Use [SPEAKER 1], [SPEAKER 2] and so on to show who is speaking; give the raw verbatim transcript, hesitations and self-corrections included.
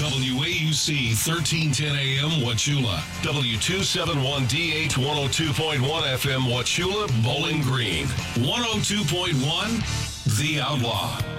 [SPEAKER 1] W A U C, thirteen ten A M, Wauchula. W two seventy-one D H, one oh two point one F M, Wauchula, Bowling Green. one oh two point one, The Outlaw.